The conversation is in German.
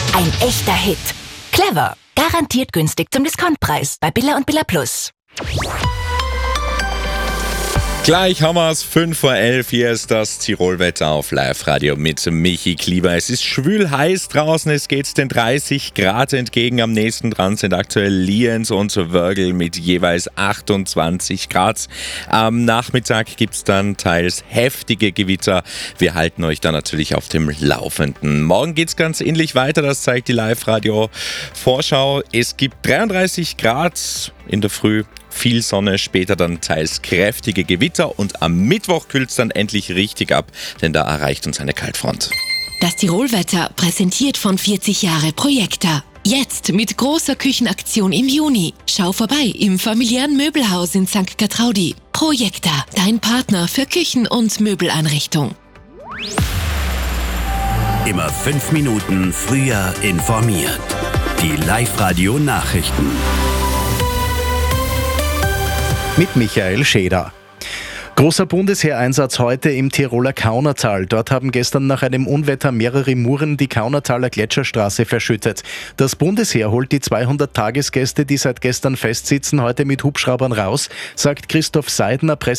Ein echter Hit. Clever. Garantiert günstig zum Discountpreis bei Billa und Billa Plus. Gleich haben wir es, 5:11 Uhr. Hier ist das Tirolwetter auf Live-Radio mit Michi Klieber. Es ist schwül heiß draußen, es geht den 30 Grad entgegen. Am nächsten dran sind aktuell Lienz und Wörgl mit jeweils 28 Grad. Am Nachmittag gibt es dann teils heftige Gewitter. Wir halten euch da natürlich auf dem Laufenden. Morgen geht es ganz ähnlich weiter, das zeigt die Live-Radio-Vorschau. Es gibt 33 Grad in der Früh. Viel Sonne, später dann teils kräftige Gewitter und am Mittwoch kühlt es dann endlich richtig ab, denn da erreicht uns eine Kaltfront. Das Tirolwetter präsentiert von 40 Jahre Projekta. Jetzt mit großer Küchenaktion im Juni. Schau vorbei im familiären Möbelhaus in St. Gertraudi. Projekta, dein Partner für Küchen- und Möbeleinrichtung. Immer 5 Minuten früher informiert. Die Live-Radio-Nachrichten. Mit Michael Scheder. Großer Bundesheereinsatz heute im Tiroler Kaunertal. Dort haben gestern nach einem Unwetter mehrere Muren die Kaunertaler Gletscherstraße verschüttet. Das Bundesheer holt die 200 Tagesgäste, die seit gestern festsitzen, heute mit Hubschraubern raus, sagt Christoph Seidner,